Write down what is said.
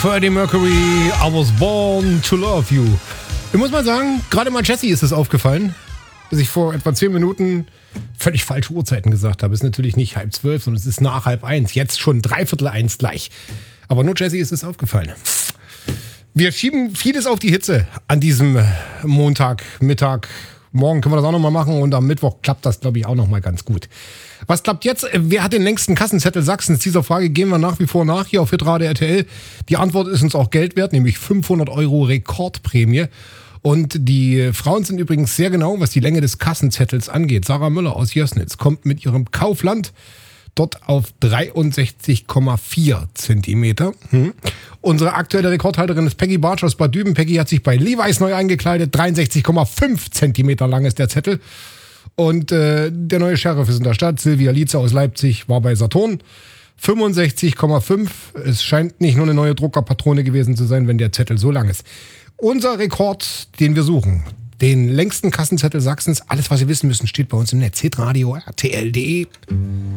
Freddie Mercury, I was born to love you. Ich muss mal sagen, gerade mal Jessie ist es aufgefallen, dass ich vor etwa 10 Minuten völlig falsche Uhrzeiten gesagt habe. Es ist natürlich nicht 10:30, sondern es ist nach 12:30. Jetzt schon 1:45 gleich. Aber nur Jessie ist es aufgefallen. Wir schieben vieles auf die Hitze an diesem Montagmittag. Morgen können wir das auch nochmal machen und am Mittwoch klappt das, glaube ich, auch nochmal ganz gut. Was klappt jetzt? Wer hat den längsten Kassenzettel Sachsens? Dieser Frage gehen wir nach wie vor nach hier auf Hitradio RTL. Die Antwort ist uns auch Geld wert, nämlich 500 € Rekordprämie. Und die Frauen sind übrigens sehr genau, was die Länge des Kassenzettels angeht. Sarah Müller aus Jössnitz kommt mit ihrem Kaufland dort auf 63,4 Zentimeter. Unsere aktuelle Rekordhalterin ist Peggy Bartsch aus Bad Düben. Peggy hat sich bei Levi's neu eingekleidet. 63,5 Zentimeter lang ist der Zettel. Und der neue Sheriff ist in der Stadt. Silvia Lietze aus Leipzig war bei Saturn. 65,5. Es scheint nicht nur eine neue Druckerpatrone gewesen zu sein, wenn der Zettel so lang ist. Unser Rekord, den wir suchen, den längsten Kassenzettel Sachsens. Alles, was Sie wissen müssen, steht bei uns im Netz. Hitradio RTL.de.